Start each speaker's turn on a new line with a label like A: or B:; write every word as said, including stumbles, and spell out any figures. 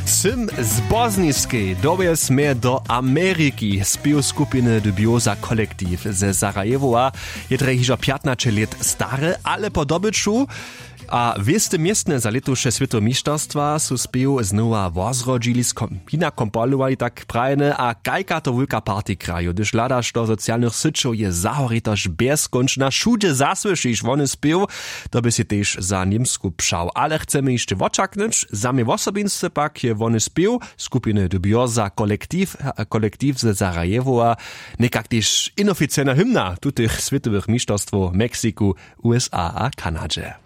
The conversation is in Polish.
A: Sym z Bosniskiej dowiesmy do Ameryki. Spiew skupiny Dubioza Kolektiv ze Sarajewoa je hižo piętnaście lat stary, ale po dobyczu a wieste miestne za letusze światomistrzostwa su spiew znowa wozrodzili skąpina kompolowali tak prajne, a kajka to wielka party kraju, gdyż ladasz do socjalnych syciów je zahoritoż bezkończna, wszędzie zasłyszysz wony spiew, to by się też za niemsku pszał. Ale chcemy jeszcze oczaknąć, sami w osobinstwie pak je wony spiew skupiny Dubioza Kolektiv, kolektiv ze Sarajewoa, nekak też inoficjalna hymna tutych światowych mistrzostw w Meksyku, U S A a Kanadzie.